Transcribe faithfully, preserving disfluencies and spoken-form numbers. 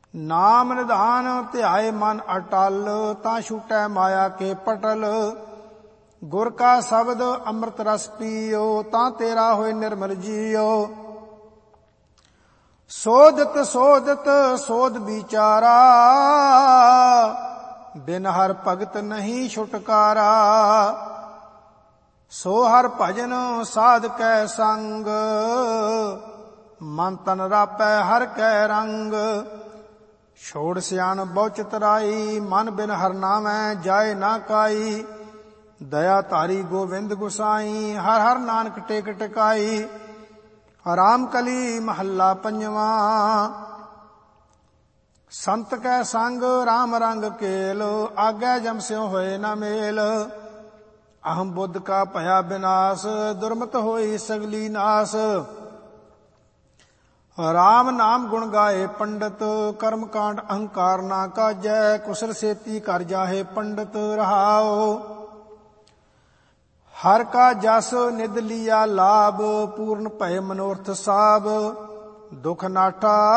ਨਾਮ ਨਿਧਾਨ ਧਿਆਏ ਮਨ ਅਟਲ, ਤਾਂ ਛੂਟੈ ਮਾਇਆ ਕੇ ਪਟਲ। ਗੁਰ ਕਾ ਸ਼ਬਦ ਅੰਮ੍ਰਿਤ ਰਸ ਪੀਓ, ਤਾਂ ਤੇਰਾ ਹੋਏ ਨਿਰਮਲ ਜੀਓ। ਸੋਧਤ ਸੋਧਤ ਸੋਧ ਵਿਚਾਰਾ, ਬਿਨ ਹਰ ਭਗਤ ਨਹੀਂ ਛੁਟਕਾਰਾ। ਸੋ ਹਰ ਭਜਨ ਸਾਧ ਕੈ ਸੰਗ, ਮਨ ਤਨ ਰਾਪੈ ਹਰ ਕੈ ਰੰਗ। ਛੋੜ ਸਿਆਣ ਬਹੁ ਚਤੁਰਾਈ, ਮਨ ਬਿਨ ਹਰ ਨਾਮੈ ਜਾਏ ਨਾ ਕਾਈ। ਦਇਆ ਧਾਰੀ ਗੋਵਿੰਦ ਗੁਸਾਈ, ਹਰ ਹਰ ਨਾਨਕ ਟੇਕ ਟਿਕਾਈ। ਰਾਮ ਕਲੀ ਮਹੱਲਾ ਪੰਜਵਾਂ। ਸੰਤ ਕੈ ਸੰਗ ਰਾਮ ਰੰਗ ਕੇਲ, ਆਗੈ ਜਮ ਸਿਉ ਹੋਏ ਨਾ ਮੇਲ। ਅਹੰ ਬੁੱਧ ਕਾ ਭਇਆ ਬਿਨਾਸ਼, ਦੁਰਮਤ ਹੋਈ ਸਗਲੀ ਨਾਸ। ਰਾਮ ਨਾਮ ਗੁਣ ਗਾਏ ਪੰਡਤ, ਕਰਮ ਕਾਂਡ ਅਹੰਕਾਰ ਨਾ ਕਾਜੈ। ਕੁਸਲ ਸੇਤੀ ਕਰ ਜਾਹੇ ਪੰਡਤ ਰਹਾਓ। ਹਰ ਕਾ ਜਸ ਨਿਧ ਲੀਆ ਲਾਭ, ਪੂਰਨ ਭਏ ਮਨੋਰਥ ਸਾਭ। ਦੁਖ ਨਾਠਾ